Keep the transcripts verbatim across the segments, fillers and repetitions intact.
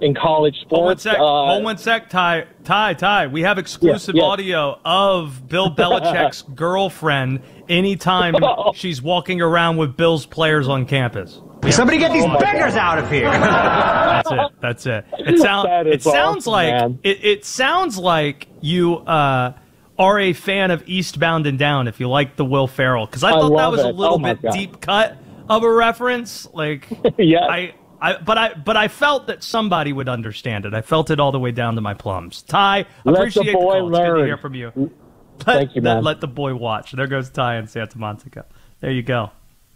in college sports. Hold one sec. Uh, Hold one sec. Ty, Ty, Ty. We have exclusive yeah, yeah. audio of Bill Belichick's girlfriend anytime she's walking around with Bill's players on campus. Somebody get these oh beggars God. out of here. That's it. That's it. It, sound, it sounds awesome, like it, it sounds like you uh, are a fan of Eastbound and Down if you like the Will Ferrell, because I thought I that was it. a little oh bit God. deep cut of a reference. Like yeah. I, I but I but I felt that somebody would understand it. I felt it all the way down to my plums. Ty, let appreciate the, the boy call. Learn. It's good to hear from you. Let, Thank you, man. Let, let the boy watch. There goes Ty in Santa Monica. There you go.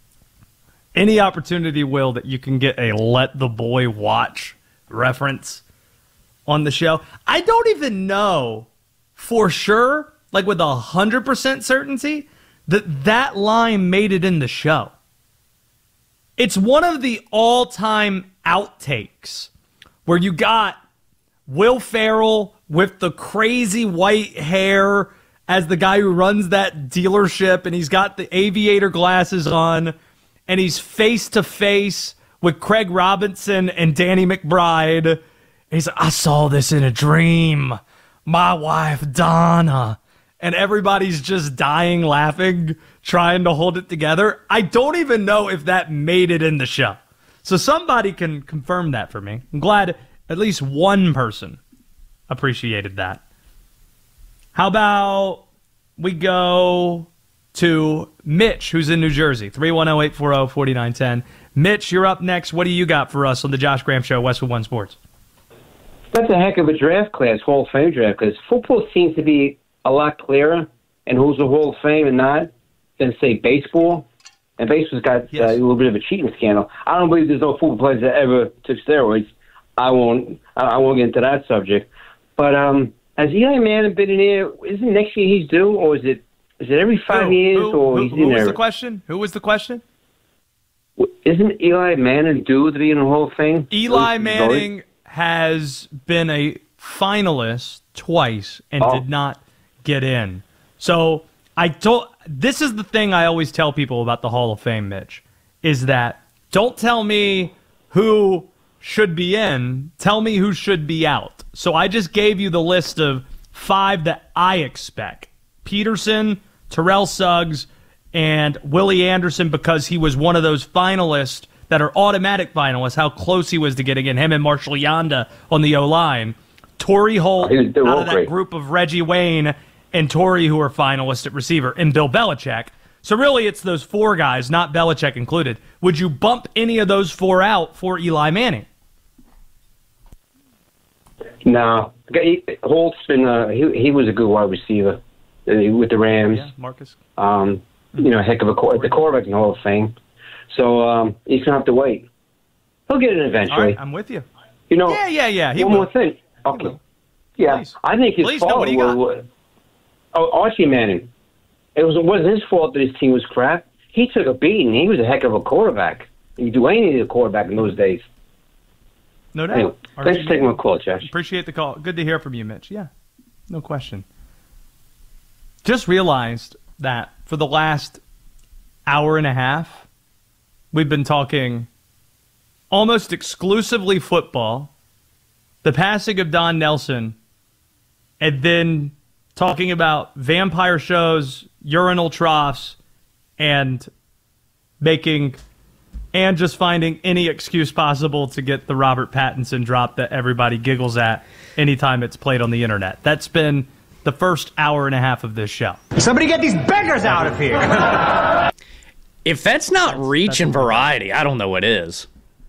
Any opportunity, Will, that you can get a let the boy watch reference on the show. I don't even know for sure, like with one hundred percent certainty, that that line made it in the show. It's one of the all-time outtakes where you got Will Ferrell with the crazy white hair as the guy who runs that dealership, and he's got the aviator glasses on, and he's face-to-face with Craig Robinson and Danny McBride. He's like, I saw this in a dream. My wife, Donna. And everybody's just dying laughing, trying to hold it together. I don't even know if that made it in the show. So somebody can confirm that for me. I'm glad at least one person appreciated that. How about we go to Mitch, who's in New Jersey, three one zero, eight four zero, four nine one zero. Mitch, you're up next. What do you got for us on the Josh Graham Show, Westwood One Sports? That's a heck of a draft class, Hall of Fame draft, because football seems to be a lot clearer and who's a Hall of Fame and not than, say, baseball. And baseball's got yes. uh, a little bit of a cheating scandal. I don't believe there's no football players that ever took steroids. I won't. I won't get into that subject. But um, has Eli Manning been in here? Isn't next year he's due, or is it? Is it every five who, years, who, or who, he's who in was there? the question? Who was the question? Isn't Eli Manning due to be in the Hall of Fame? Eli Manning has been a finalist twice and oh. did not get in. So I told. This is the thing I always tell people about the Hall of Fame, Mitch, is that don't tell me who should be in. Tell me who should be out. So I just gave you the list of five that I expect: Peterson, Terrell Suggs, and Willie Anderson, because he was one of those finalists that are automatic finalists, how close he was to getting in, him and Marshall Yanda on the O-line. Torrey Holt oh, out of that great. group of Reggie Wayne and Torrey, who are finalists at receiver, and Bill Belichick. So really it's those four guys, not Belichick included. Would you bump any of those four out for Eli Manning? No. Holt's been, uh, he, he was a good wide receiver uh, with the Rams. Yeah, Marcus. Um, you know, heck of a the quarterback in the Hall of Fame. So um, he's gonna have to wait. He'll get it eventually. All right, I'm with you. You know, yeah, yeah, yeah. He one will. more thing. Okay. Will. Yeah, Please. I think his Please, father no, what do you got? was, oh, Archie Manning. It was it wasn't his fault that his team was crap. He took a beating. He was a heck of a quarterback. You do anything to a quarterback in those days. No doubt. Anyway, thanks for taking my call, Josh. Appreciate the call. Good to hear from you, Mitch. Yeah, no question. Just realized that for the last hour and a half, we've been talking almost exclusively football, the passing of Don Nelson, and then talking about vampire shows, urinal troughs, and making and just finding any excuse possible to get the Robert Pattinson drop that everybody giggles at anytime it's played on the internet. That's been the first hour and a half of this show. Somebody get these beggars out of here. If that's not That's- reach that's and what- variety, I don't know what is.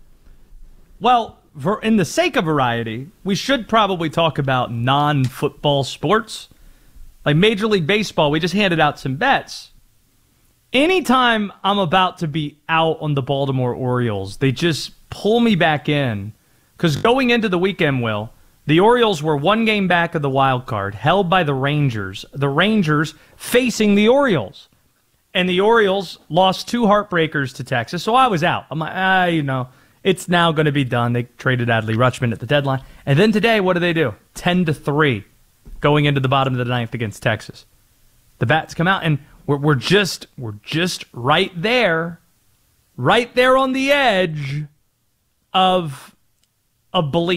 Well, for, in the sake of variety, we should probably talk about non-football sports. Like Major League Baseball, we just handed out some bets. Anytime I'm about to be out on the Baltimore Orioles, they just pull me back in. Because going into the weekend, Will, the Orioles were one game back of the wild card, held by the Rangers. The Rangers facing the Orioles. And the Orioles lost two heartbreakers to Texas, so I was out. I'm like, ah, you know, it's now going to be done. They traded Adley Rutschman at the deadline. And then today, what do they do? ten to three going into the bottom of the ninth against Texas. The bats come out, and we're, we're just we're just right there, right there on the edge of, of belief.